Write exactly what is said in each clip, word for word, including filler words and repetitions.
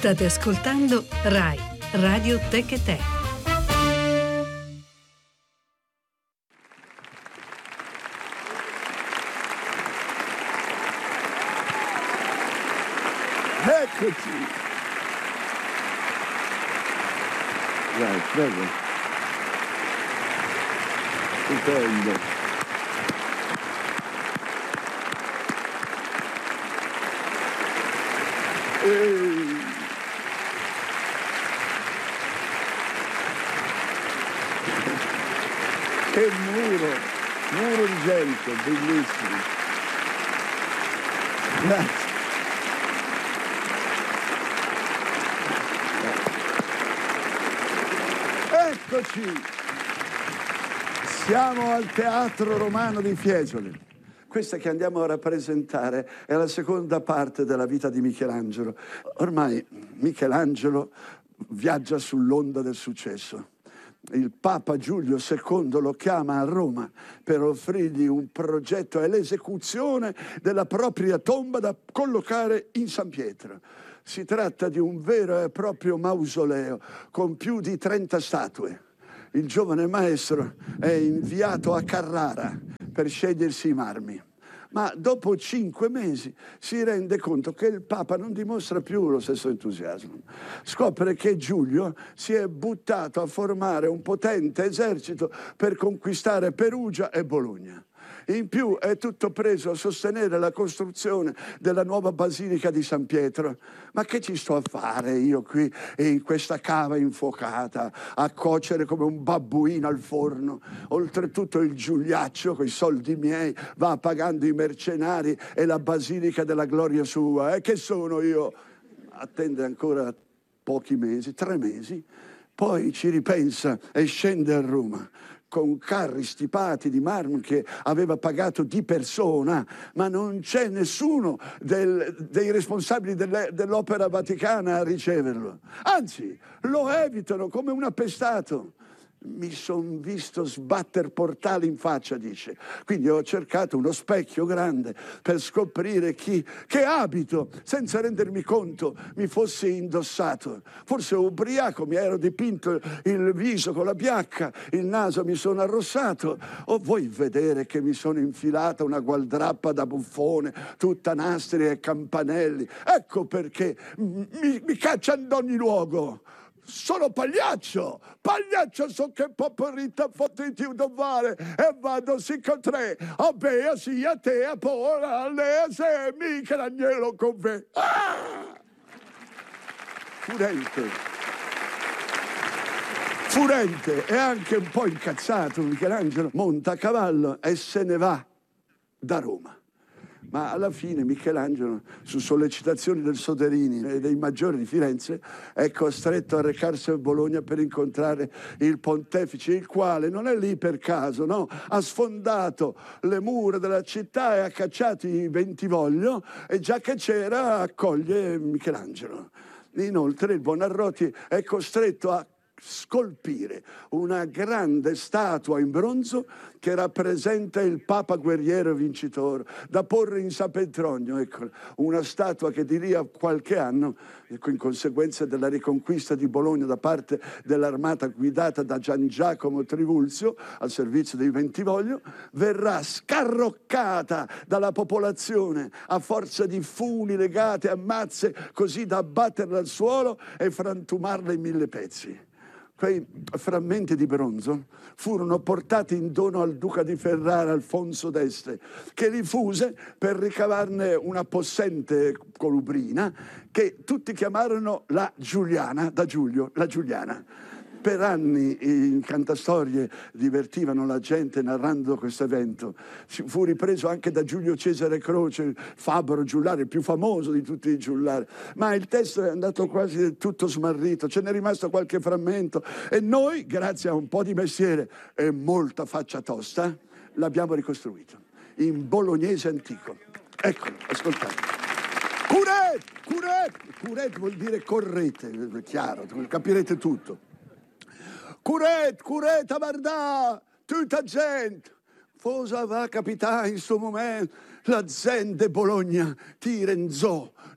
State ascoltando Rai Radio Tech e Te. Eccoci! Vai, prego. Stupendo. Ehi. Che muro, muro di gente, bellissimo. Grazie. Eccoci, siamo al Teatro Romano di Fiesole. Questa che andiamo a rappresentare è la seconda parte della vita di Michelangelo. Ormai Michelangelo viaggia sull'onda del successo. Il Papa Giulio secondo lo chiama a Roma per offrirgli un progetto e l'esecuzione della propria tomba da collocare in San Pietro. Si tratta di un vero e proprio mausoleo con più di trenta statue. Il giovane maestro è inviato a Carrara per scegliersi i marmi. Ma dopo cinque mesi si rende conto che il Papa non dimostra più lo stesso entusiasmo. Scopre che Giulio si è buttato a formare un potente esercito per conquistare Perugia e Bologna. In più è tutto preso a sostenere la costruzione della nuova basilica di San Pietro. Ma che ci sto a fare io qui in questa cava infuocata, a cuocere come un babbuino al forno? Oltretutto il Giuliaccio, coi soldi miei, va pagando i mercenari e la basilica della gloria sua. E che sono io? Attende ancora pochi mesi, tre mesi, poi ci ripensa e scende a Roma con carri stipati di marmo che aveva pagato di persona, ma non c'è nessuno del, dei responsabili delle, dell'Opera Vaticana a riceverlo. Anzi, lo evitano come un appestato. Mi son visto sbatter portali in faccia, dice. Quindi ho cercato uno specchio grande per scoprire chi, che abito, senza rendermi conto, mi fosse indossato. Forse ubriaco mi ero dipinto il viso con la biacca, il naso mi sono arrossato. O vuoi vedere che mi sono infilata una gualdrappa da buffone, tutta nastri e campanelli? Ecco perché mi, mi cacciano da ogni luogo. Sono pagliaccio, pagliaccio so che paporita fottiti un dovare e vado si con tre, a bea si a te a pola, le se Michelangelo con me. Ah! Furente, furente e anche un po' incazzato Michelangelo monta a cavallo e se ne va da Roma. Ma alla fine Michelangelo, su sollecitazioni del Soderini e dei maggiori di Firenze, è costretto a recarsi a Bologna per incontrare il pontefice, il quale non è lì per caso, no? Ha sfondato le mura della città e ha cacciato i Bentivoglio e già che c'era accoglie Michelangelo. Inoltre il Buonarroti è costretto a scolpire una grande statua in bronzo che rappresenta il Papa guerriero vincitore, da porre in San Petronio. Ecco, una statua che di lì a qualche anno, ecco, in conseguenza della riconquista di Bologna da parte dell'armata guidata da Gian Giacomo Trivulzio al servizio dei Bentivoglio, verrà scarroccata dalla popolazione a forza di funi legate a mazze così da abbatterla al suolo e frantumarla in mille pezzi. Quei frammenti di bronzo furono portati in dono al duca di Ferrara, Alfonso d'Este, che li fuse per ricavarne una possente colubrina che tutti chiamarono la Giuliana, da Giulio, la Giuliana. Per anni i cantastorie divertivano la gente narrando questo evento. Fu ripreso anche da Giulio Cesare Croce, il fabbro giullare, il più famoso di tutti i giullari. Ma il testo è andato quasi del tutto smarrito, ce n'è rimasto qualche frammento e noi, grazie a un po' di mestiere e molta faccia tosta, l'abbiamo ricostruito in bolognese antico. Eccolo, ascoltate. Curet! Curet! Curet vuol dire correte, è chiaro, capirete tutto. Curet, cureta, guarda, tutta gente. Cosa va a capitare in questo momento? La gente Bologna ti renzò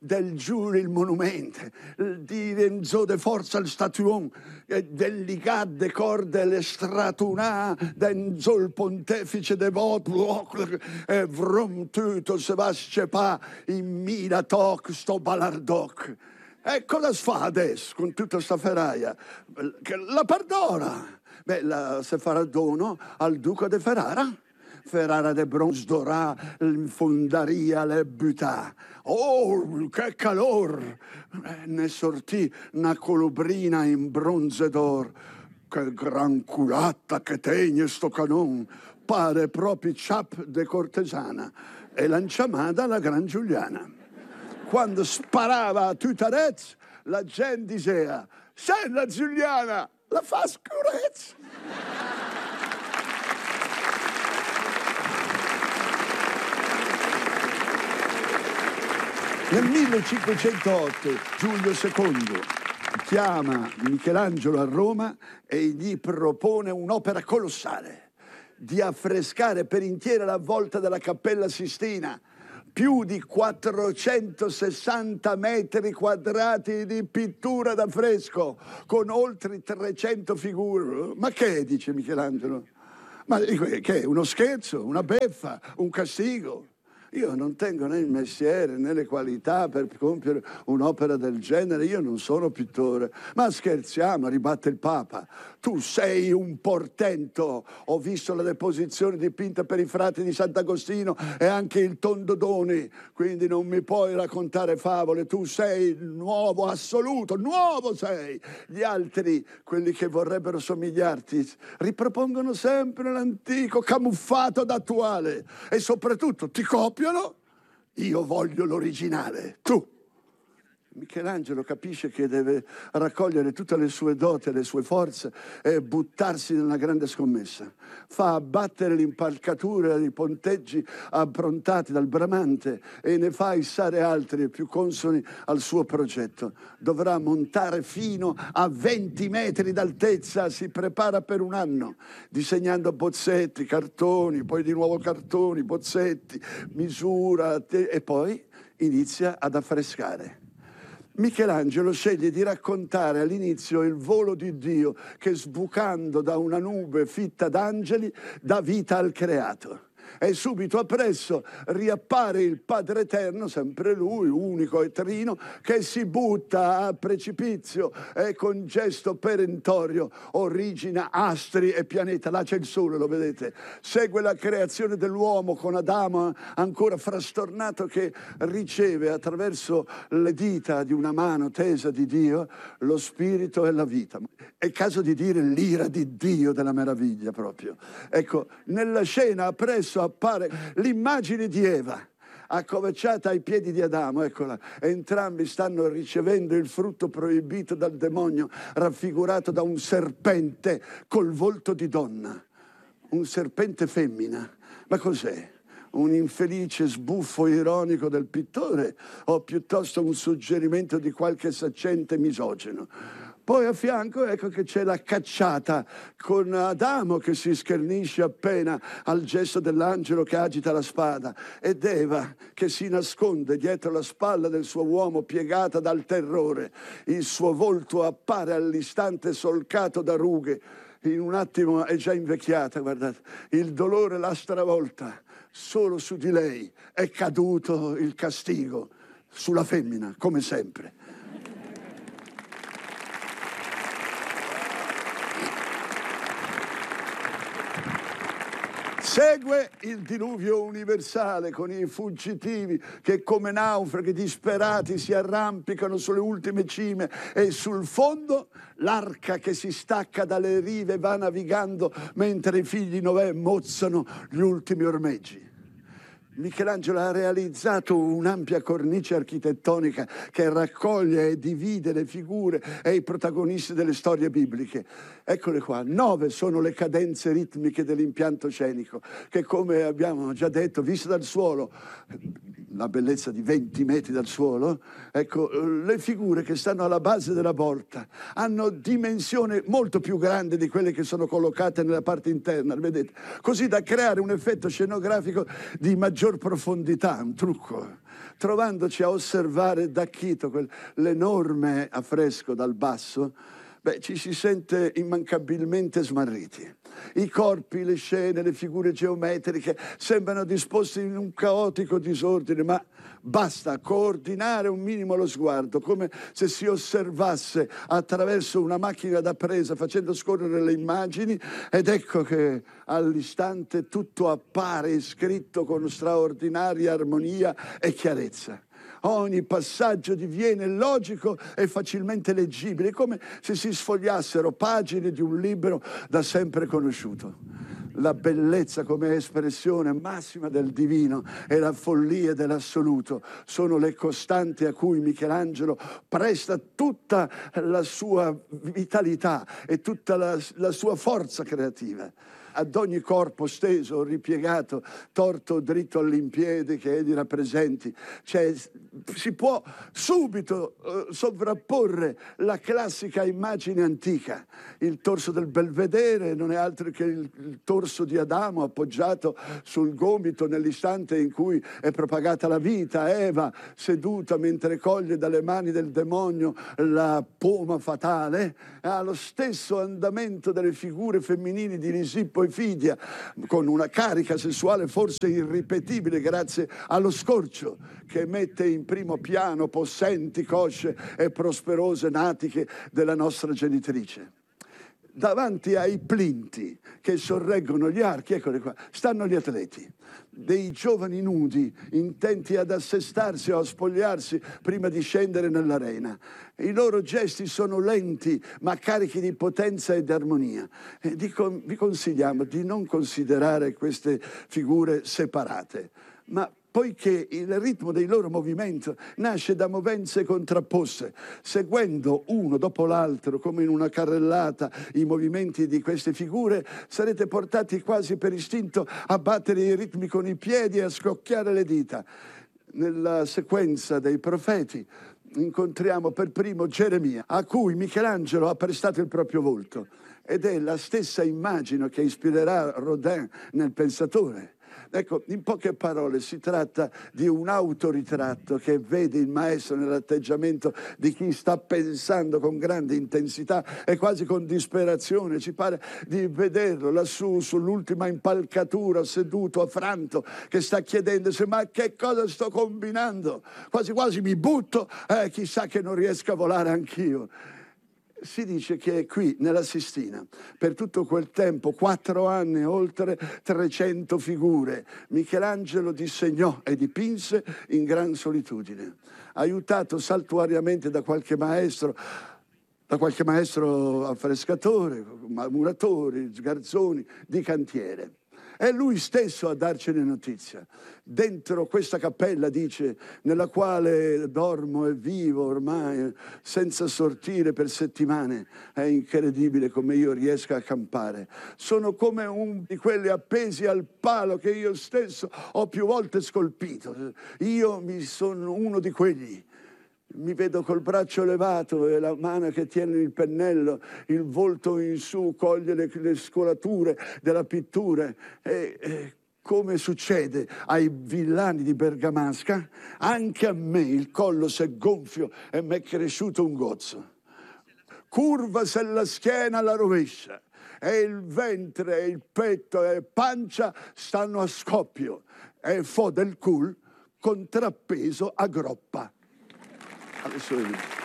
del giù il monumento, di Renzo de forza il statuon, del ligat de corde le stratuna, d'Enzo il pontefice devoto, e vrum tutto se va scepa in mina toc sto balardoc. E cosa si fa adesso con tutta sta ferraia? La perdona. Beh, la, se farà dono al duca de Ferrara. Ferrara de bronze dorà, fondaria le butà. Oh, che calor! Eh, ne sortì una colubrina in bronze d'or. Che gran culata che tegne sto canon! Pare proprio ciap de cortesana. E lanciamada la gran Giuliana. Quando sparava a tutarez, la gente diceva: «Sei la Giuliana, la fa scurezza!» Nel millecinquecentootto Giulio secondo chiama Michelangelo a Roma e gli propone un'opera colossale di affrescare per intera la volta della Cappella Sistina, più di quattrocentosessanta metri quadrati di pittura da fresco, con oltre trecento figure. Ma che è, dice Michelangelo? Ma che è? Uno scherzo, una beffa, un castigo? Io non tengo né il mestiere né le qualità per compiere un'opera del genere, io non sono pittore. Ma scherziamo, ribatte il Papa. Tu sei un portento. Ho visto la deposizione dipinta per i frati di Sant'Agostino e anche il Tondodoni, quindi non mi puoi raccontare favole. Tu sei nuovo, assoluto, nuovo sei. Gli altri, quelli che vorrebbero somigliarti, ripropongono sempre l'antico camuffato d'attuale e soprattutto ti copiano. Io voglio l'originale, tu. Michelangelo capisce che deve raccogliere tutte le sue doti e le sue forze e buttarsi nella grande scommessa. Fa abbattere l'impalcatura dei ponteggi approntati dal Bramante e ne fa issare altri più consoni al suo progetto. Dovrà montare fino a venti metri d'altezza, si prepara per un anno, disegnando bozzetti, cartoni, poi di nuovo cartoni, bozzetti, misura e poi inizia ad affrescare. Michelangelo sceglie di raccontare all'inizio il volo di Dio che, sbucando da una nube fitta d'angeli, dà vita al creato. E subito appresso riappare il Padre Eterno, sempre lui, unico e trino, che si butta a precipizio e con gesto perentorio origina astri e pianeta. Là c'è il sole, lo vedete? Segue la creazione dell'uomo con Adamo ancora frastornato che riceve attraverso le dita di una mano tesa di Dio lo spirito e la vita. È caso di dire l'ira di Dio della meraviglia proprio. Ecco, nella scena appresso appare l'immagine di Eva accovacciata ai piedi di Adamo, eccola. Entrambi stanno ricevendo il frutto proibito dal demonio, raffigurato da un serpente col volto di donna, un serpente femmina. Ma cos'è? Un infelice sbuffo ironico del pittore o piuttosto un suggerimento di qualche saccente misogino? Poi a fianco ecco che c'è la cacciata con Adamo che si schernisce appena al gesto dell'angelo che agita la spada ed Eva che si nasconde dietro la spalla del suo uomo piegata dal terrore. Il suo volto appare all'istante solcato da rughe. In un attimo è già invecchiata, guardate. Il dolore l'ha stravolta. Solo su di lei è caduto il castigo, sulla femmina, come sempre. Segue il diluvio universale con i fuggitivi che come naufraghi disperati si arrampicano sulle ultime cime e sul fondo l'arca che si stacca dalle rive va navigando mentre i figli di Noè mozzano gli ultimi ormeggi. Michelangelo ha realizzato un'ampia cornice architettonica che raccoglie e divide le figure e i protagonisti delle storie bibliche. Eccole qua, nove sono le cadenze ritmiche dell'impianto scenico che, come abbiamo già detto, viste dal suolo, la bellezza di venti metri dal suolo, ecco, le figure che stanno alla base della volta hanno dimensione molto più grande di quelle che sono collocate nella parte interna, vedete? Così da creare un effetto scenografico di maggior profondità, un trucco. trovandoci a osservare da Quito quell'enorme affresco dal basso, beh, ci si sente immancabilmente smarriti. I corpi, le scene, le figure geometriche sembrano disposti in un caotico disordine, ma basta coordinare un minimo lo sguardo, come se si osservasse attraverso una macchina da presa, facendo scorrere le immagini, ed ecco che all'istante tutto appare scritto con straordinaria armonia e chiarezza. Ogni passaggio diviene logico e facilmente leggibile, come se si sfogliassero pagine di un libro da sempre conosciuto. La bellezza come espressione massima del divino e la follia dell'assoluto sono le costanti a cui Michelangelo presta tutta la sua vitalità e tutta la, la sua forza creativa. Ad ogni corpo steso, ripiegato, torto o dritto all'impiede che egli rappresenti, cioè, si può subito eh, sovrapporre la classica immagine antica. Il torso del Belvedere non è altro che il, il torso di Adamo appoggiato sul gomito nell'istante in cui è propagata la vita, Eva seduta mentre coglie dalle mani del demonio la poma fatale, ha lo stesso andamento delle figure femminili di Lisippo e Fidia, con una carica sessuale forse irripetibile grazie allo scorcio che mette in primo piano possenti cosce e prosperose natiche della nostra genitrice. Davanti ai plinti che sorreggono gli archi, eccoli qua, stanno gli atleti, dei giovani nudi intenti ad assestarsi o a spogliarsi prima di scendere nell'arena. I loro gesti sono lenti ma carichi di potenza e di armonia. E dico, vi consigliamo di non considerare queste figure separate, ma poiché il ritmo dei loro movimenti nasce da movenze contrapposte, seguendo uno dopo l'altro, come in una carrellata, i movimenti di queste figure, sarete portati quasi per istinto a battere i ritmi con i piedi e a scocchiare le dita. Nella sequenza dei profeti incontriamo per primo Geremia, a cui Michelangelo ha prestato il proprio volto, ed è la stessa immagine che ispirerà Rodin nel Pensatore. Ecco, in poche parole si tratta di un autoritratto che vede il maestro nell'atteggiamento di chi sta pensando con grande intensità e quasi con disperazione. Ci pare di vederlo lassù sull'ultima impalcatura, seduto, affranto, che sta chiedendosi: ma che cosa sto combinando? Quasi quasi mi butto, eh, chissà che non riesca a volare anch'io. Si dice che qui nella Sistina, per tutto quel tempo, quattro anni, oltre trecento figure, Michelangelo disegnò e dipinse in gran solitudine, aiutato saltuariamente da qualche maestro, da qualche maestro affrescatore, muratori, sgarzoni, di cantiere. È lui stesso a darcene notizia. Dentro questa cappella, dice, nella quale dormo e vivo ormai senza sortire per settimane, è incredibile come io riesca a campare. Sono come un di quelli appesi al palo che io stesso ho più volte scolpito. Io mi sono uno di quelli. Mi vedo col braccio levato e la mano che tiene il pennello, il volto in su, coglie le, le scolature della pittura. E, e come succede ai villani di Bergamasca, anche a me il collo si è gonfio e mi è cresciuto un gozzo. Curvasi la schiena alla rovescia e il ventre, il petto e pancia stanno a scoppio e fo del cul contrappeso a groppa. Adesso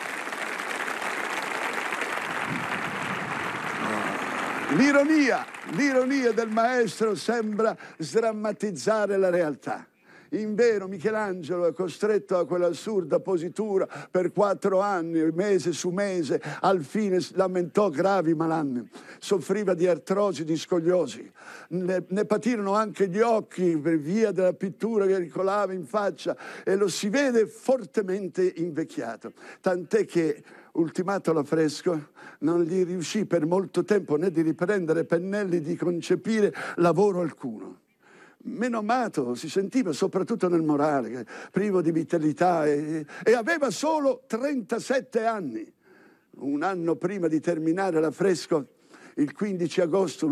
l'ironia, l'ironia del maestro sembra sdrammatizzare la realtà. Invero Michelangelo è costretto a quell'assurda positura per quattro anni, mese su mese, al fine lamentò gravi malanni, soffriva di artrosi, di scoliosi, ne, ne patirono anche gli occhi per via della pittura che ricolava in faccia e lo si vede fortemente invecchiato, tant'è che ultimato l'affresco non gli riuscì per molto tempo né di riprendere pennelli, di concepire lavoro alcuno. Meno amato si sentiva soprattutto nel morale, privo di vitalità, e, e aveva solo trentasette anni. Un anno prima di terminare l'affresco, il quindici agosto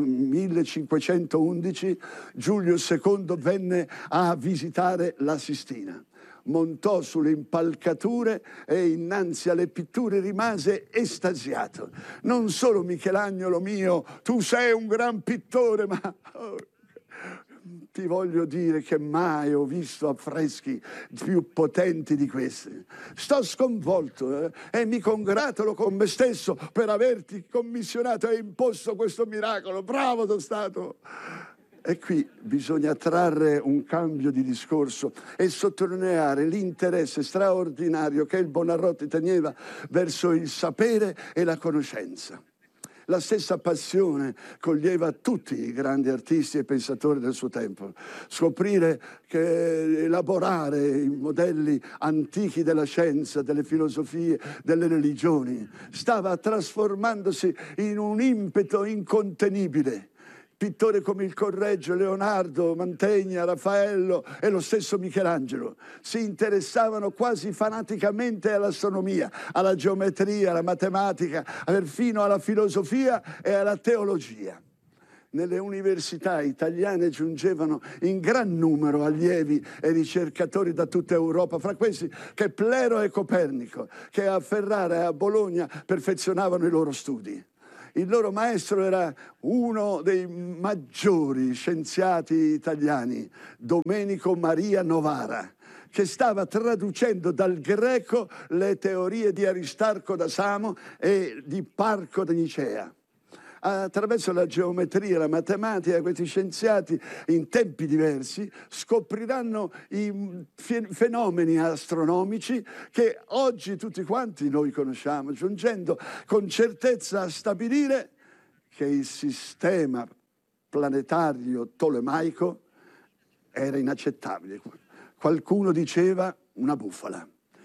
millecinquecentoundici, Giulio secondo venne a visitare la Sistina. montò sulle impalcature e innanzi alle pitture rimase estasiato. Non solo Michelangelo mio, tu sei un gran pittore, ma oh, ti voglio dire che mai ho visto affreschi più potenti di questi. Sto sconvolto eh, e mi congratulo con me stesso per averti commissionato e imposto questo miracolo. Bravo sono stato! E qui bisogna trarre un cambio di discorso e sottolineare l'interesse straordinario che il Buonarroti teneva verso il sapere e la conoscenza. La stessa passione coglieva tutti i grandi artisti e pensatori del suo tempo. Scoprire che elaborare i modelli antichi della scienza, delle filosofie, delle religioni, stava trasformandosi in un impeto incontenibile. Pittori come il Correggio, Leonardo, Mantegna, Raffaello e lo stesso Michelangelo si interessavano quasi fanaticamente all'astronomia, alla geometria, alla matematica, perfino alla filosofia e alla teologia. Nelle università italiane giungevano in gran numero allievi e ricercatori da tutta Europa, fra questi Keplero e Copernico, che a Ferrara e a Bologna perfezionavano i loro studi. Il loro maestro era uno dei maggiori scienziati italiani, Domenico Maria Novara, che stava traducendo dal greco le teorie di Aristarco da Samo e di Parco da Nicea. Attraverso la geometria e la matematica questi scienziati in tempi diversi scopriranno i fenomeni astronomici che oggi tutti quanti noi conosciamo, giungendo con certezza a stabilire che il sistema planetario tolemaico era inaccettabile. Qualcuno diceva una bufala.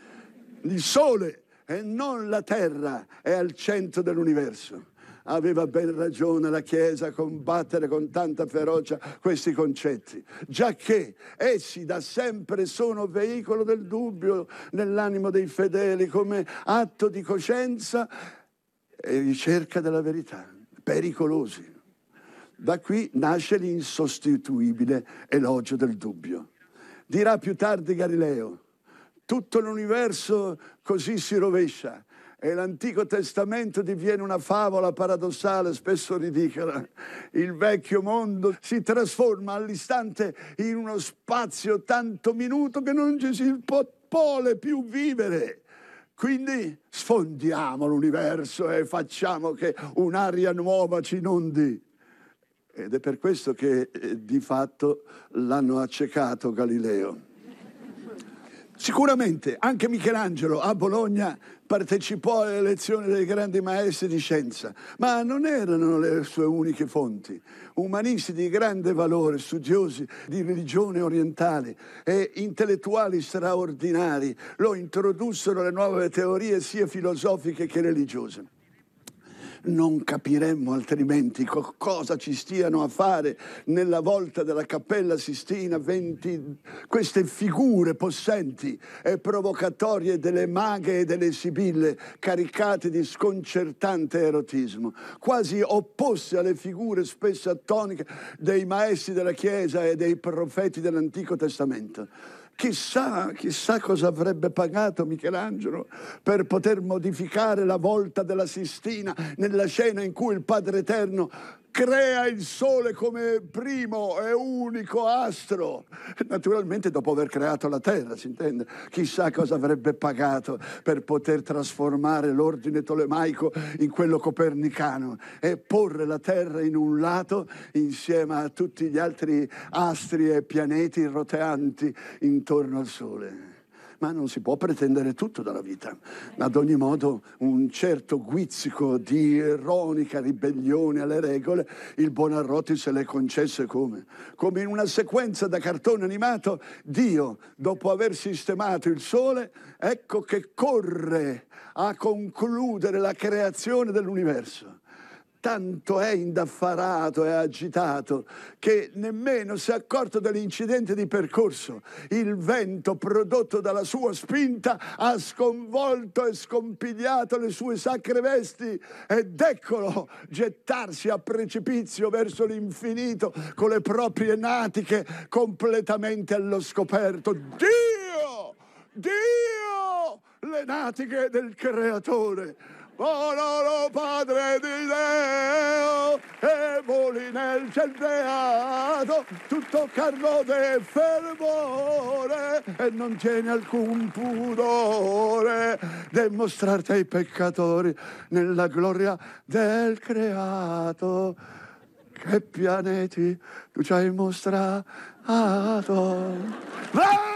Il Sole e non la Terra è al centro dell'universo. Aveva ben ragione la Chiesa a combattere con tanta ferocia questi concetti, giacché essi da sempre sono veicolo del dubbio nell'animo dei fedeli come atto di coscienza e ricerca della verità, pericolosi. Da qui nasce l'insostituibile elogio del dubbio. Dirà più tardi Galileo: tutto l'universo così si rovescia e l'Antico Testamento diviene una favola paradossale, spesso ridicola. Il vecchio mondo si trasforma all'istante in uno spazio tanto minuto che non ci si vuole più vivere. Quindi sfondiamo l'universo e facciamo che un'aria nuova ci inondi. Ed è per questo che eh, di fatto l'hanno accecato Galileo. Sicuramente anche Michelangelo a Bologna partecipò alle lezioni dei grandi maestri di scienza, ma non erano le sue uniche fonti. Umanisti di grande valore, studiosi di religione orientale e intellettuali straordinari lo introdussero alle nuove teorie sia filosofiche che religiose. Non capiremmo altrimenti co- cosa ci stiano a fare nella volta della Cappella Sistina venti queste figure possenti e provocatorie delle maghe e delle sibille caricate di sconcertante erotismo, quasi opposte alle figure spesso attoniche dei maestri della Chiesa e dei profeti dell'Antico Testamento. Chissà, chissà cosa avrebbe pagato Michelangelo per poter modificare la volta della Sistina nella scena in cui il Padre Eterno crea il Sole come primo e unico astro. Naturalmente dopo aver creato la Terra, si intende. Chissà cosa avrebbe pagato per poter trasformare l'ordine tolemaico in quello copernicano e porre la Terra in un lato insieme a tutti gli altri astri e pianeti roteanti intorno al Sole. Ma non si può pretendere tutto dalla vita. Ad ogni modo, un certo guizzico di ironica ribellione alle regole, il Buonarroti se l'è concesse come? Come in una sequenza da cartone animato, Dio, dopo aver sistemato il Sole, ecco che corre a concludere la creazione dell'universo. Tanto è indaffarato e agitato che nemmeno si è accorto dell'incidente di percorso. Il vento prodotto dalla sua spinta ha sconvolto e scompigliato le sue sacre vesti ed eccolo gettarsi a precipizio verso l'infinito con le proprie natiche completamente allo scoperto. Dio! Dio, le natiche del creatore. Buono Padre di Deo, e voli nel ciel beato, tutto carno de fervore, e non tiene alcun pudore de mostrarti ai peccatori nella gloria del creato. Che pianeti tu ci hai mostrato. Vai!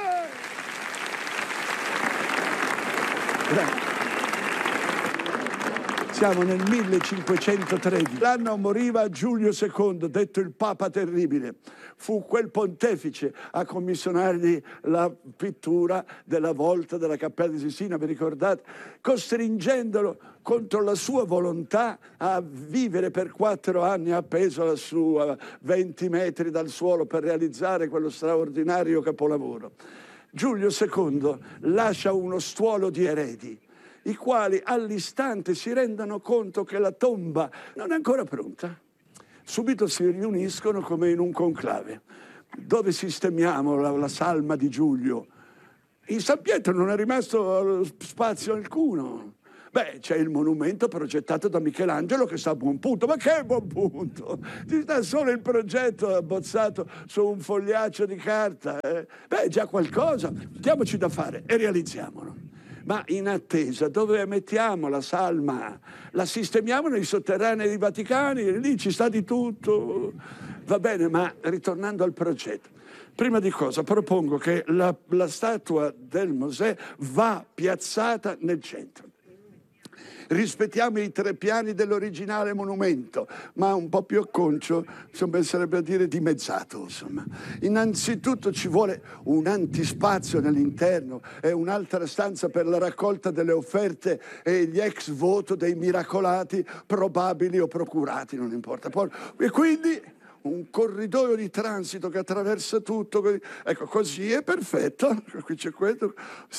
Siamo nel millecinquecentotredici, l'anno moriva Giulio secondo, detto il Papa Terribile. Fu quel pontefice a commissionargli la pittura della volta della Cappella di Sistina, vi ricordate? Costringendolo contro la sua volontà a vivere per quattro anni appeso lassù a venti metri dal suolo per realizzare quello straordinario capolavoro. Giulio secondo lascia uno stuolo di eredi, i quali all'istante si rendono conto che la tomba non è ancora pronta. Subito si riuniscono come in un conclave. Dove sistemiamo la, la salma di Giulio? In San Pietro non è rimasto spazio alcuno. Beh, c'è il monumento progettato da Michelangelo che sta a buon punto. Ma che buon punto? Ci sta solo il progetto abbozzato su un fogliaccio di carta. Eh? Beh, già qualcosa. Diamoci da fare e realizziamolo. Ma in attesa, dove mettiamo la salma? La sistemiamo nei sotterranei dei Vaticani? Lì ci sta di tutto. Va bene, ma ritornando al progetto. Prima di cosa propongo che la, la statua del Mosè va piazzata nel centro. Rispettiamo i tre piani dell'originale monumento, ma un po' più acconcio, insomma, sarebbe a dire dimezzato, insomma. Innanzitutto ci vuole un antispazio nell'interno e un'altra stanza per la raccolta delle offerte e gli ex voto dei miracolati probabili o procurati, non importa. Poi, e quindi un corridoio di transito che attraversa tutto, ecco, così è perfetto. Qui c'è questo,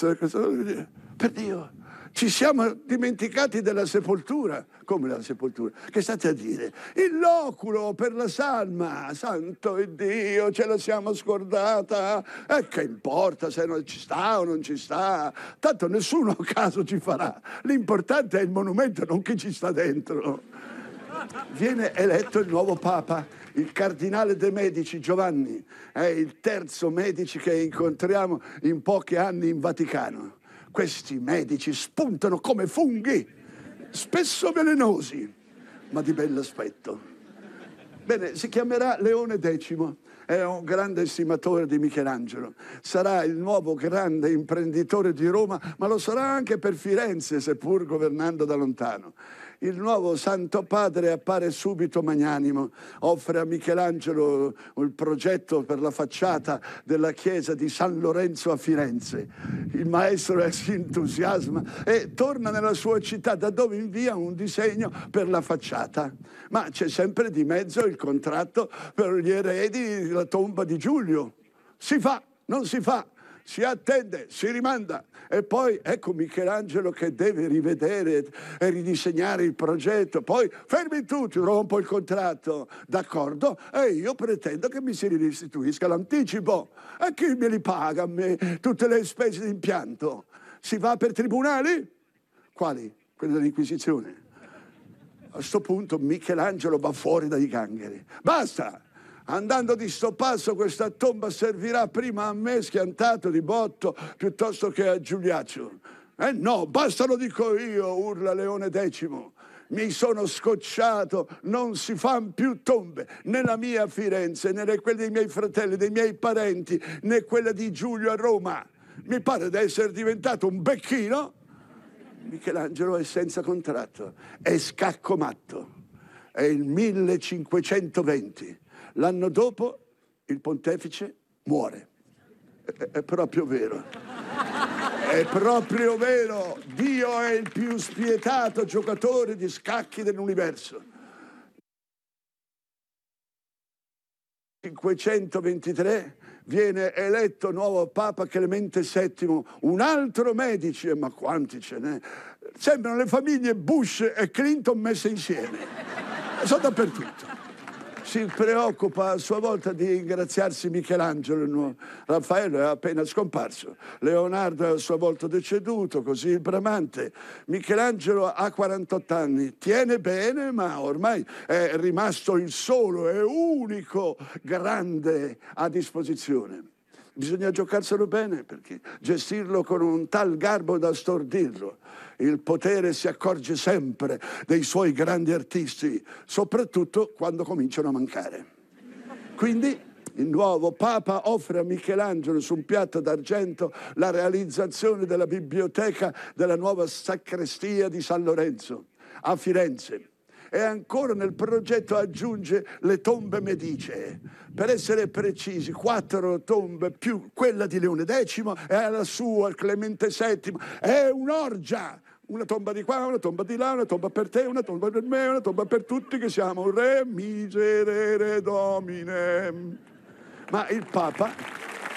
per Dio. Ci siamo dimenticati della sepoltura. Come la sepoltura? Che state a dire? Il loculo per la salma. Santo Dio, ce la siamo scordata. E che importa se non ci sta o non ci sta? Tanto nessuno a caso ci farà. L'importante è il monumento, non chi ci sta dentro. Viene eletto il nuovo Papa, il cardinale de' Medici Giovanni. È il terzo Medici che incontriamo in pochi anni in Vaticano. Questi medici spuntano come funghi, spesso velenosi, ma di bell'aspetto. Bene, si chiamerà Leone decimo, è un grande estimatore di Michelangelo. Sarà il nuovo grande imprenditore di Roma, ma lo sarà anche per Firenze, seppur governando da lontano. Il nuovo Santo Padre appare subito magnanimo, offre a Michelangelo il progetto per la facciata della chiesa di San Lorenzo a Firenze. Il maestro si entusiasma e torna nella sua città, da dove invia un disegno per la facciata. Ma c'è sempre di mezzo il contratto per gli eredi della tomba di Giulio. Si fa, non si fa. Si attende, si rimanda e poi ecco Michelangelo che deve rivedere e ridisegnare il progetto. Poi fermi tutti, rompo il contratto, d'accordo? E io pretendo che mi si restituisca l'anticipo. E chi me li paga a me tutte le spese di impianto? Si va per tribunali? Quali? Quelli dell'Inquisizione. A sto punto Michelangelo va fuori dai gangheri. Basta! Andando di sto passo questa tomba servirà prima a me schiantato di botto piuttosto che a Giuliaccio. Eh no, basta lo dico io, urla Leone decimo. Mi sono scocciato, non si fanno più tombe, né la mia a Firenze, né quelle dei miei fratelli, dei miei parenti, né quella di Giulio a Roma. Mi pare di essere diventato un becchino. Michelangelo è senza contratto, è scaccomatto. È il millecinquecentoventi. L'anno dopo il pontefice muore. È, è proprio vero. È proprio vero. Dio è il più spietato giocatore di scacchi dell'universo. cinquecentoventitré viene eletto nuovo Papa Clemente settimo, un altro Medici, ma quanti ce n'è? Sembrano le famiglie Bush e Clinton messe insieme. Sono dappertutto. si preoccupa a sua volta di ringraziarsi Michelangelo. Raffaello è appena scomparso, Leonardo è a sua volta deceduto, così il Bramante. Michelangelo ha quarantotto anni, tiene bene, ma ormai è rimasto il solo e unico grande a disposizione. Bisogna giocarselo bene, perché gestirlo con un tal garbo da stordirlo. Il potere si accorge sempre dei suoi grandi artisti, soprattutto quando cominciano a mancare. Quindi il nuovo Papa offre a Michelangelo su un piatto d'argento la realizzazione della biblioteca della nuova sacrestia di San Lorenzo a Firenze. E ancora nel progetto aggiunge le tombe medicee. Per essere precisi, quattro tombe più quella di Leone decimo e la sua, Clemente settimo. È un'orgia! Una tomba di qua, una tomba di là, una tomba per te, una tomba per me, una tomba per tutti, che siamo un re miserere domine. Ma il Papa...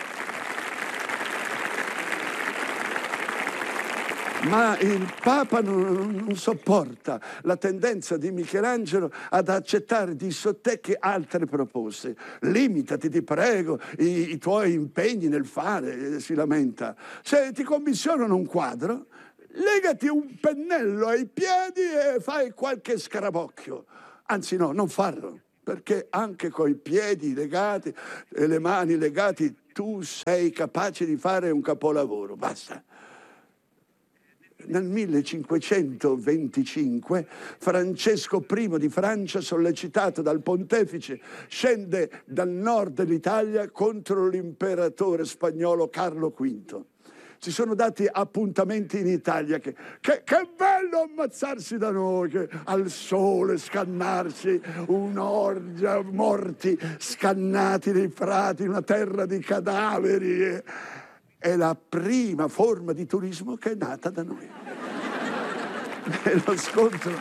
Ma il Papa non, non sopporta la tendenza di Michelangelo ad accettare di sottecchi altre proposte. Limitati, ti prego, i, i tuoi impegni nel fare, si lamenta. Se ti commissionano un quadro, legati un pennello ai piedi e fai qualche scarabocchio. Anzi no, non farlo, perché anche coi piedi legati e le mani legati tu sei capace di fare un capolavoro. Basta. Nel millecinquecentoventicinque Francesco primo di Francia, sollecitato dal pontefice, scende dal nord dell'Italia contro l'imperatore spagnolo Carlo quinto. Si sono dati appuntamenti in Italia, che, che, che bello ammazzarsi da noi, che al sole scannarsi, un'orgia, morti scannati nei frati, una terra di cadaveri. Eh. È la prima forma di turismo che è nata da noi. Nello scontro,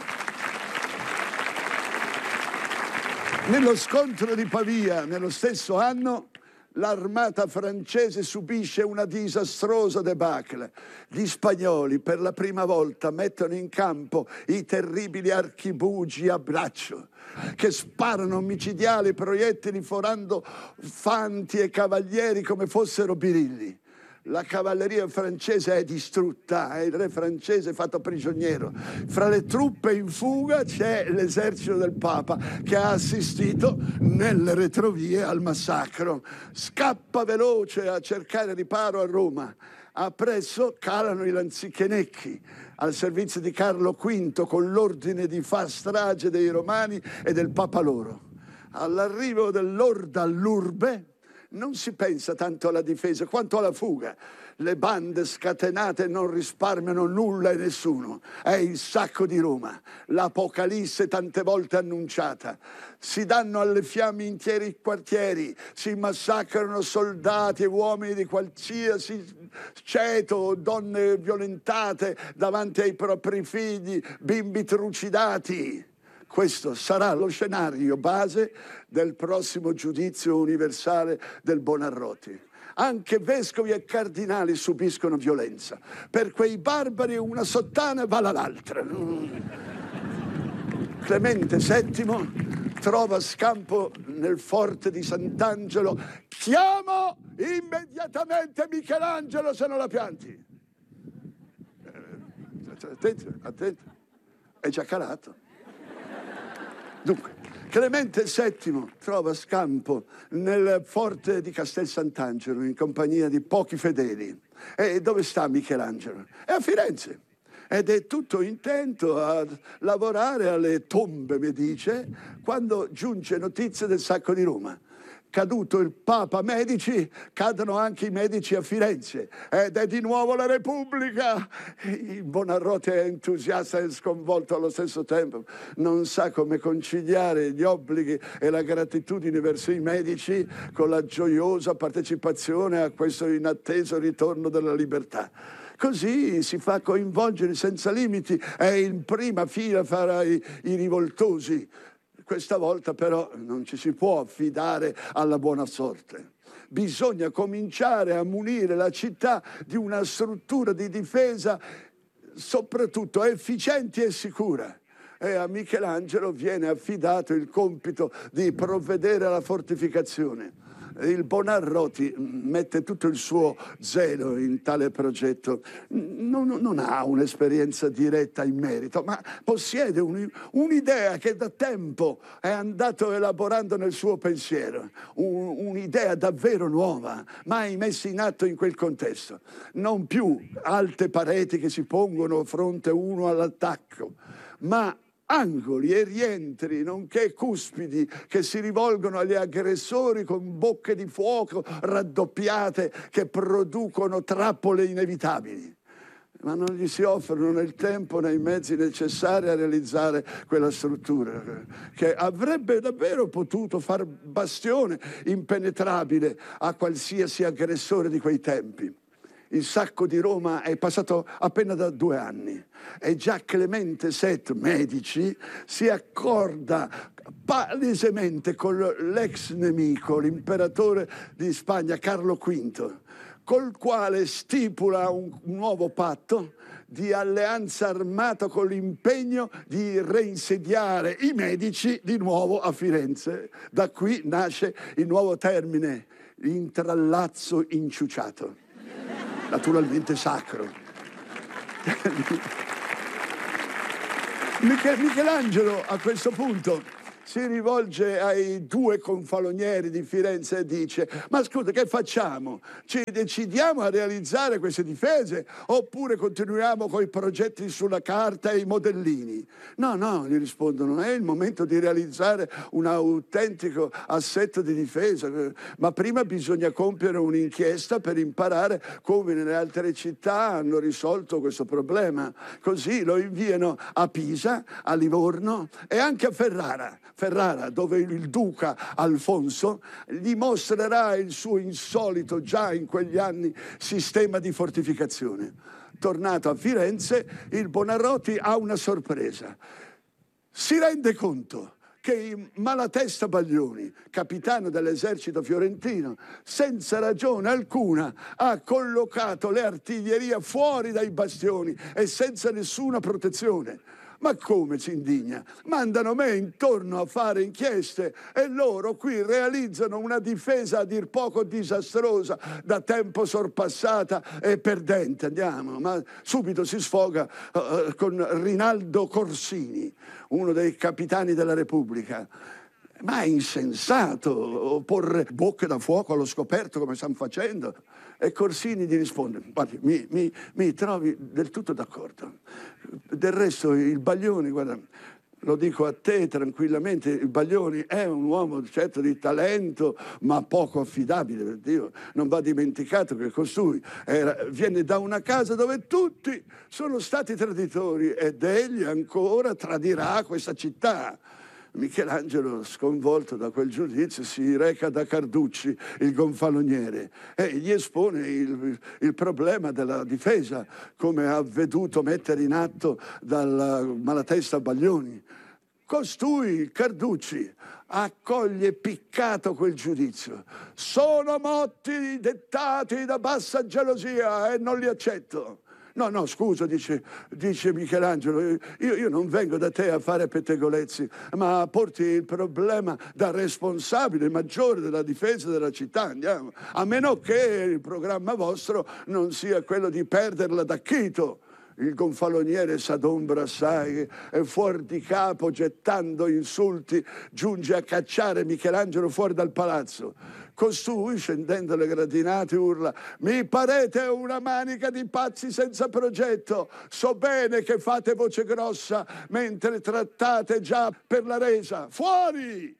nello scontro di Pavia, nello stesso anno, l'armata francese subisce una disastrosa debacle. Gli spagnoli per la prima volta mettono in campo i terribili archibugi a braccio, che sparano micidiali proiettili forando fanti e cavalieri come fossero birilli. La cavalleria francese è distrutta e il re francese è fatto prigioniero. Fra le truppe in fuga c'è l'esercito del Papa, che ha assistito nelle retrovie al massacro. Scappa veloce a cercare riparo a Roma. Appresso calano i lanzichenecchi al servizio di Carlo quinto con l'ordine di far strage dei romani e del Papa loro. All'arrivo dell'orda all'urbe non si pensa tanto alla difesa quanto alla fuga. Le bande scatenate non risparmiano nulla e nessuno. È il sacco di Roma, l'apocalisse tante volte annunciata. Si danno alle fiamme interi quartieri, si massacrano soldati e uomini di qualsiasi ceto, donne violentate davanti ai propri figli, bimbi trucidati. Questo sarà lo scenario base del prossimo giudizio universale del Buonarroti. Anche vescovi e cardinali subiscono violenza. Per quei barbari una sottana vale l'altra. Clemente settimo trova scampo nel forte di Sant'Angelo. Chiamo immediatamente Michelangelo se non la pianti. Attento, attento. È già calato. Dunque, Clemente settimo trova scampo nel forte di Castel Sant'Angelo in compagnia di pochi fedeli. E dove sta Michelangelo? È a Firenze. Ed è tutto intento a lavorare alle tombe medicee quando giunge notizia del sacco di Roma. Caduto il Papa Medici, cadono anche i Medici a Firenze ed è di nuovo la Repubblica. Il Buonarroti è entusiasta e sconvolto allo stesso tempo. Non sa come conciliare gli obblighi e la gratitudine verso i Medici con la gioiosa partecipazione a questo inatteso ritorno della libertà. Così si fa coinvolgere senza limiti, è in prima fila fra i, i rivoltosi. Questa volta però non ci si può affidare alla buona sorte. Bisogna cominciare a munire la città di una struttura di difesa soprattutto efficiente e sicura. e a Michelangelo viene affidato il compito di provvedere alla fortificazione. Il Buonarroti mette tutto il suo zelo in tale progetto, non, non ha un'esperienza diretta in merito, ma possiede un, un'idea che da tempo è andato elaborando nel suo pensiero, un, un'idea davvero nuova, mai messa in atto in quel contesto. Non più alte pareti che si pongono fronte uno all'attacco, ma angoli e rientri, nonché cuspidi che si rivolgono agli aggressori con bocche di fuoco raddoppiate che producono trappole inevitabili. Ma non gli si offrono né il tempo né i mezzi necessari a realizzare quella struttura che avrebbe davvero potuto far bastione impenetrabile a qualsiasi aggressore di quei tempi. Il sacco di Roma è passato appena da due anni e già Clemente settimo, Medici, si accorda palesemente con l'ex nemico, l'imperatore di Spagna, Carlo quinto, col quale stipula un nuovo patto di alleanza armata con l'impegno di reinsediare i Medici di nuovo a Firenze. Da qui nasce il nuovo termine, intrallazzo inciuciato. Naturalmente sacro. Michelangelo a questo punto si rivolge ai due confalonieri di Firenze e dice: ma scusa, che facciamo? Ci decidiamo a realizzare queste difese oppure continuiamo con i progetti sulla carta e i modellini? No, no, gli rispondono, è il momento di realizzare un autentico assetto di difesa, ma prima bisogna compiere un'inchiesta per imparare come nelle altre città hanno risolto questo problema. Così lo inviano a Pisa, a Livorno e anche a Ferrara. Ferrara, dove il duca Alfonso gli mostrerà il suo insolito, già in quegli anni, sistema di fortificazione. Tornato a Firenze, il Buonarroti ha una sorpresa. Si rende conto che Malatesta Baglioni, capitano dell'esercito fiorentino, senza ragione alcuna ha collocato le artiglierie fuori dai bastioni e senza nessuna protezione. Ma come, si indigna? Mandano me intorno a fare inchieste e loro qui realizzano una difesa a dir poco disastrosa, da tempo sorpassata e perdente. Andiamo, ma subito si sfoga uh, con Rinaldo Corsini, uno dei capitani della Repubblica. Ma è insensato porre bocche da fuoco allo scoperto come stanno facendo. E Corsini gli risponde: guardi, mi, mi, mi trovi del tutto d'accordo. Del resto il Baglioni, guarda, lo dico a te tranquillamente, il Baglioni è un uomo certo di talento, ma poco affidabile, per Dio. Non va dimenticato che costui era, viene da una casa dove tutti sono stati traditori ed egli ancora tradirà questa città. Michelangelo, sconvolto da quel giudizio, si reca da Carducci, il gonfaloniere, e gli espone il, il problema della difesa, come ha veduto mettere in atto dalla Malatesta Baglioni. Costui, Carducci, accoglie piccato quel giudizio. Sono motti dettati da bassa gelosia e non li accetto. No, no, scusa, dice, dice Michelangelo, io, io non vengo da te a fare pettegolezzi, ma a porti il problema da responsabile maggiore della difesa della città, andiamo. A meno che il programma vostro non sia quello di perderla da Chito. Il gonfaloniere s'adombra assai e fuori di capo, gettando insulti, giunge a cacciare Michelangelo fuori dal palazzo. Costui, scendendo le gradinate, urla: mi parete una manica di pazzi senza progetto. So bene che fate voce grossa mentre trattate già per la resa. Fuori!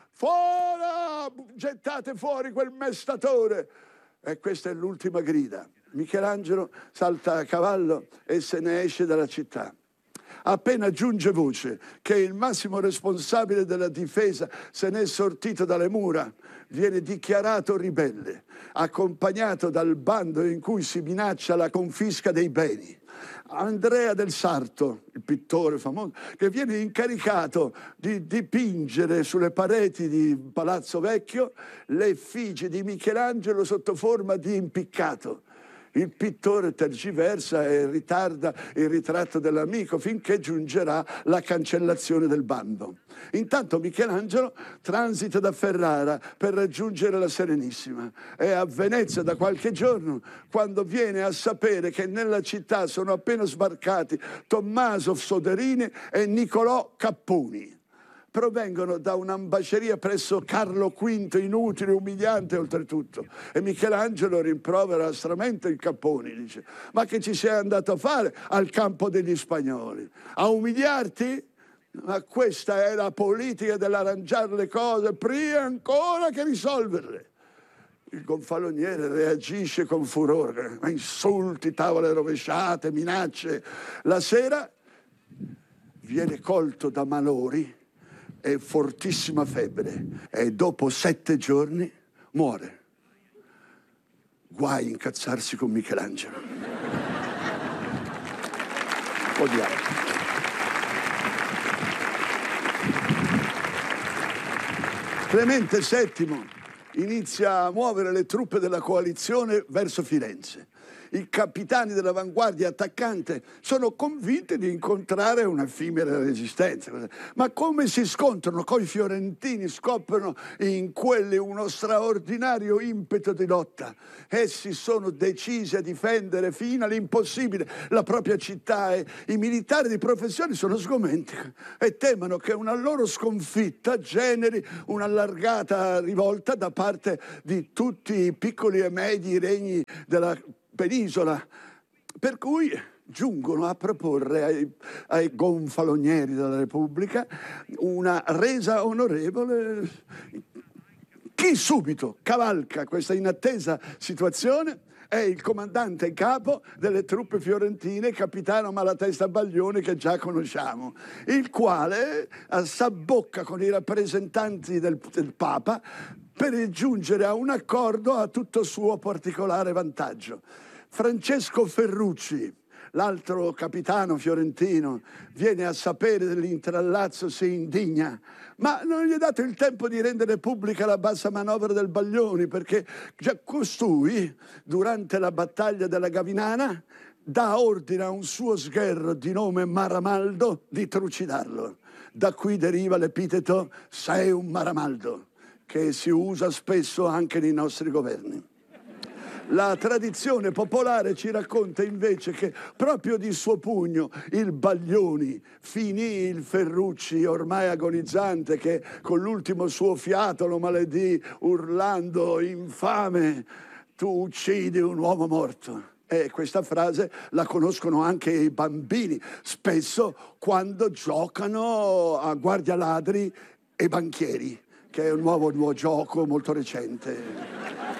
Fuori! Gettate fuori quel mestatore! E questa è l'ultima grida. Michelangelo salta a cavallo e se ne esce dalla città. Appena giunge voce che il massimo responsabile della difesa se n'è sortito dalle mura, viene dichiarato ribelle, accompagnato dal bando in cui si minaccia la confisca dei beni. Andrea del Sarto, il pittore famoso, che viene incaricato di dipingere sulle pareti di Palazzo Vecchio le effigie di Michelangelo sotto forma di impiccato. Il pittore tergiversa e ritarda il ritratto dell'amico finché giungerà la cancellazione del bando. Intanto Michelangelo transita da Ferrara per raggiungere la Serenissima. È a Venezia da qualche giorno quando viene a sapere che nella città sono appena sbarcati Tommaso Soderini e Niccolò Capponi. Provengono da un'ambasceria presso Carlo quinto, inutile, umiliante oltretutto. E Michelangelo rimprovera astramente il Capponi, dice: ma che ci sei andato a fare al campo degli spagnoli? A umiliarti? Ma questa è la politica dell'arrangiare le cose prima ancora che risolverle. Il gonfaloniere reagisce con furore, ma insulti, tavole rovesciate, minacce. La sera viene colto da malori e fortissima febbre e dopo sette giorni muore. Guai incazzarsi con Michelangelo. Odiamo. Clemente settimo inizia a muovere le truppe della coalizione verso Firenze. I capitani dell'avanguardia attaccante sono convinti di incontrare un'effimera resistenza. Ma come si scontrano coi fiorentini, scoprono in quelli uno straordinario impeto di lotta. Essi sono decisi a difendere fino all'impossibile la propria città e i militari di professione sono sgomenti e temono che una loro sconfitta generi un'allargata rivolta da parte di tutti i piccoli e medi regni della penisola, per cui giungono a proporre ai, ai gonfalonieri della Repubblica una resa onorevole. Chi subito cavalca questa inattesa situazione è il comandante in capo delle truppe fiorentine, capitano Malatesta Baglioni, che già conosciamo, il quale s'abbocca con i rappresentanti del, del Papa per giungere a un accordo a tutto suo particolare vantaggio. Francesco Ferrucci, l'altro capitano fiorentino, viene a sapere dell'intrallazzo, si indigna, ma non gli è dato il tempo di rendere pubblica la bassa manovra del Baglioni, perché già costui, durante la battaglia della Gavinana, dà ordine a un suo sgherro di nome Maramaldo di trucidarlo. Da qui deriva l'epiteto «sei un Maramaldo», che si usa spesso anche nei nostri governi. La tradizione popolare ci racconta invece che proprio di suo pugno il Baglioni finì il Ferrucci ormai agonizzante, che con l'ultimo suo fiato lo maledì urlando: infame, tu uccidi un uomo morto. E questa frase la conoscono anche i bambini, spesso quando giocano a guardialadri e banchieri, che è un nuovo, nuovo gioco molto recente.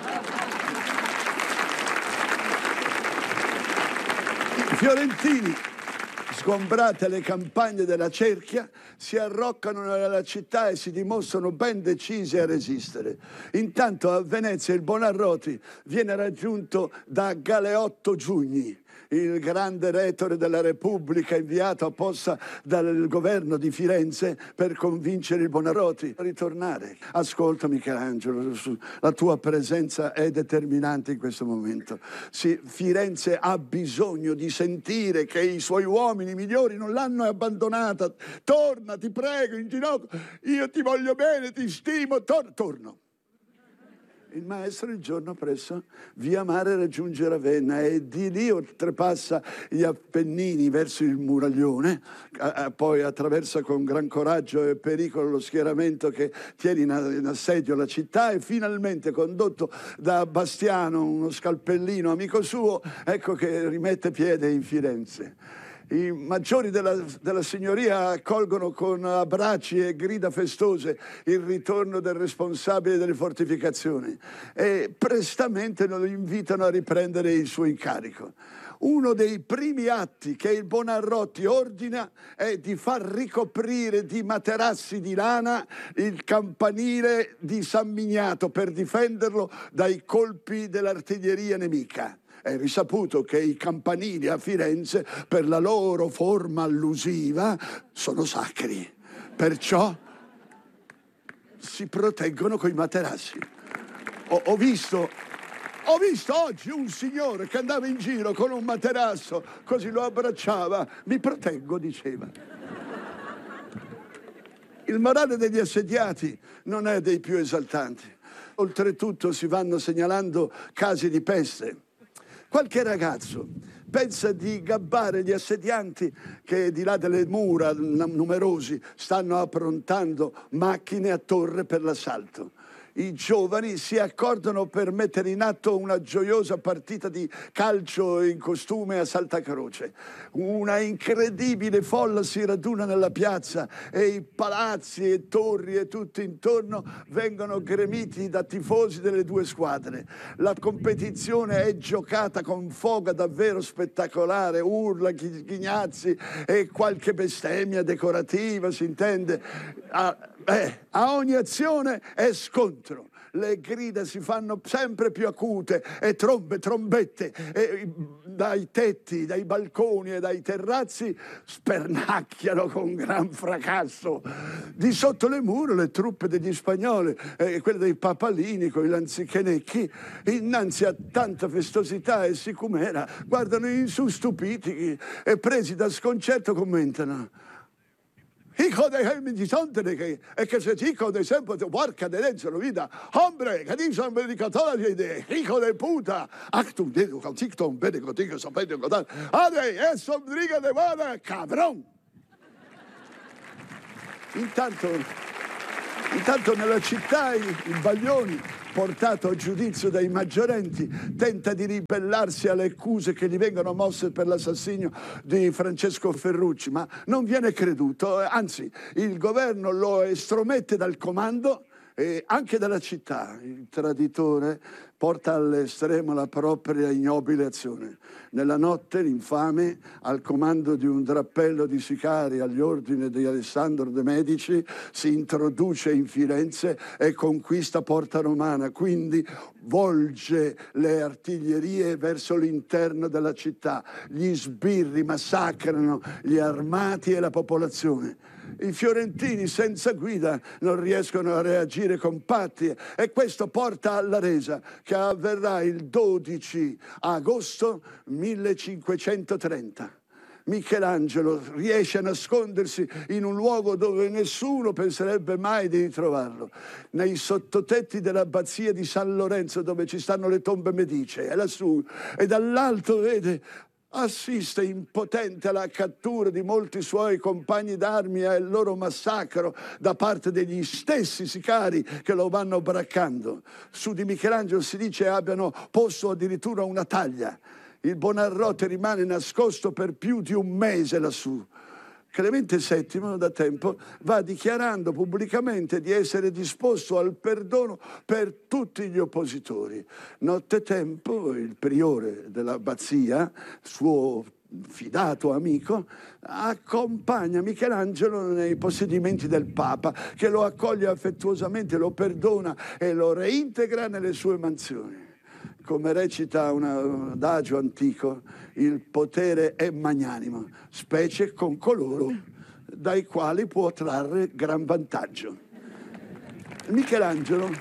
I fiorentini, sgombrate le campagne della cerchia, si arroccano nella città e si dimostrano ben decisi a resistere. Intanto a Venezia il Buonarroti viene raggiunto da Galeotto Giugni, il grande retore della Repubblica inviato apposta dal governo di Firenze per convincere il Buonarroti a ritornare. Ascolta Michelangelo, la tua presenza è determinante in questo momento. Sì, Firenze ha bisogno di sentire che i suoi uomini migliori non l'hanno abbandonata. Torna, ti prego, in ginocchio, io ti voglio bene, ti stimo, tor- torno. Il maestro il giorno presso via Mare raggiunge Ravenna e di lì oltrepassa gli Appennini verso il Muraglione, a, a, poi attraversa con gran coraggio e pericolo lo schieramento che tiene in, in assedio la città e finalmente, condotto da Bastiano, uno scalpellino amico suo, ecco che rimette piede in Firenze. I maggiori della, della signoria accolgono con abbracci e grida festose il ritorno del responsabile delle fortificazioni e prestamente lo invitano a riprendere il suo incarico. Uno dei primi atti che il Buonarroti ordina è di far ricoprire di materassi di lana il campanile di San Miniato per difenderlo dai colpi dell'artiglieria nemica. È risaputo che i campanili a Firenze, per la loro forma allusiva, sono sacri. Perciò si proteggono coi materassi. Ho, ho visto, Ho visto oggi un signore che andava in giro con un materasso, così lo abbracciava. Mi proteggo, diceva. Il morale degli assediati non è dei più esaltanti. Oltretutto si vanno segnalando casi di peste. Qualche ragazzo pensa di gabbare gli assedianti che di là delle mura, numerosi, stanno approntando macchine a torre per l'assalto. I giovani si accordano per mettere in atto una gioiosa partita di calcio in costume a Saltacroce. Una incredibile folla si raduna nella piazza e i palazzi e torri e tutto intorno vengono gremiti da tifosi delle due squadre. La competizione è giocata con foga davvero spettacolare, urla, ghignazzi e qualche bestemmia decorativa, si intende. Ah, Eh, a ogni azione è scontro. Le grida si fanno sempre più acute e trombe, trombette, e dai tetti, dai balconi e dai terrazzi spernacchiano con gran fracasso. Di sotto le mura le truppe degli spagnoli e eh, quelle dei papalini con i lanzichenecchi, innanzi a tanta festosità e sicumera, guardano in su stupiti e presi da sconcerto commentano: hijo de mi disontere che è che se hijo de sempre te porca de dentro vida hombre che dice un predicatore di idee hijo de puta actum de con ticton bene con tic sapete con ade eso briga de vada cabrón. Intanto intanto nella città i, i baglioni, portato a giudizio dai maggiorenti, tenta di ribellarsi alle accuse che gli vengono mosse per l'assassinio di Francesco Ferrucci, ma non viene creduto, anzi il governo lo estromette dal comando e anche dalla città. Il traditore porta all'estremo la propria ignobile azione. Nella notte l'infame, al comando di un drappello di sicari agli ordini di Alessandro de' Medici, si introduce in Firenze e conquista Porta Romana, quindi volge le artiglierie verso l'interno della città. Gli sbirri massacrano gli armati e la popolazione. I fiorentini senza guida non riescono a reagire compatti e questo porta alla resa che avverrà il dodici agosto millecinquecentotrenta. Michelangelo riesce a nascondersi in un luogo dove nessuno penserebbe mai di ritrovarlo, nei sottotetti dell'abbazia di San Lorenzo, dove ci stanno le tombe medicee, e lassù, e dall'alto vede, assiste impotente alla cattura di molti suoi compagni d'armi e al loro massacro da parte degli stessi sicari che lo vanno braccando. Su di Michelangelo si dice abbiano posto addirittura una taglia. Il Buonarroti rimane nascosto per più di un mese lassù. Clemente settimo da tempo va dichiarando pubblicamente di essere disposto al perdono per tutti gli oppositori. Nottetempo il priore dell'abbazia, suo fidato amico, accompagna Michelangelo nei possedimenti del Papa, che lo accoglie affettuosamente, lo perdona e lo reintegra nelle sue mansioni. Come recita un adagio antico, il potere è magnanimo, specie con coloro dai quali può trarre gran vantaggio. Michelangelo,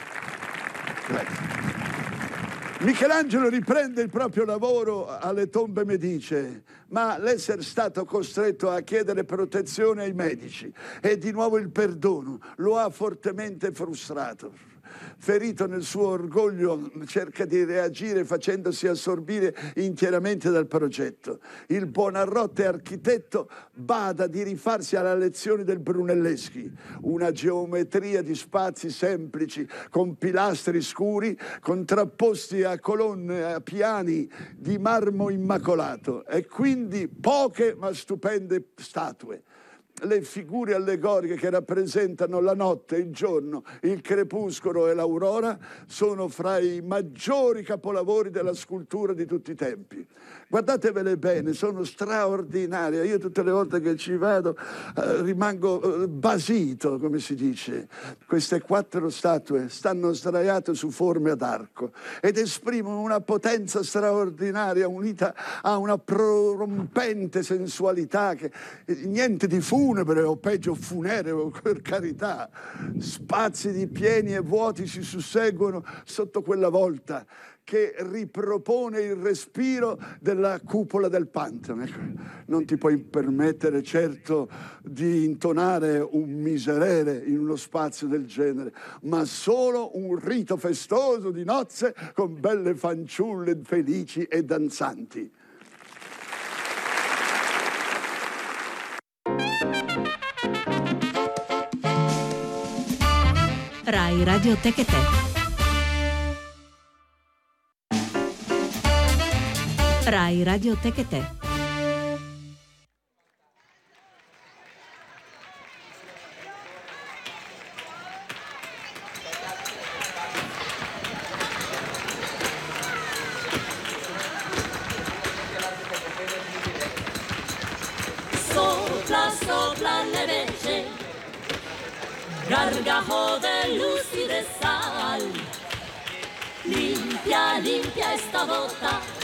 Michelangelo riprende il proprio lavoro alle tombe medicee, ma l'essere stato costretto a chiedere protezione ai medici e di nuovo il perdono lo ha fortemente frustrato. Ferito nel suo orgoglio, cerca di reagire facendosi assorbire interamente dal progetto. Il Buonarroti architetto bada di rifarsi alla lezione del Brunelleschi, una geometria di spazi semplici con pilastri scuri contrapposti a colonne, a piani di marmo immacolato e quindi poche ma stupende statue. Le figure allegoriche che rappresentano la notte, il giorno, il crepuscolo e l'aurora sono fra i maggiori capolavori della scultura di tutti i tempi. Guardatevele bene, sono straordinarie. Io tutte le volte che ci vado eh, rimango eh, basito, come si dice. Queste quattro statue stanno sdraiate su forme ad arco ed esprimono una potenza straordinaria unita a una prorompente sensualità che niente di fumo funebre o peggio funereo, per carità. Spazi di pieni e vuoti si susseguono sotto quella volta che ripropone il respiro della cupola del Pantheon. Ecco, non ti puoi permettere certo di intonare un miserere in uno spazio del genere, ma solo un rito festoso di nozze con belle fanciulle felici e danzanti. Rai Radio Tecate. Rai Radio Tecate. Sopra, sopra le vece, gargajo de luz y de sal, limpia, limpia esta bota.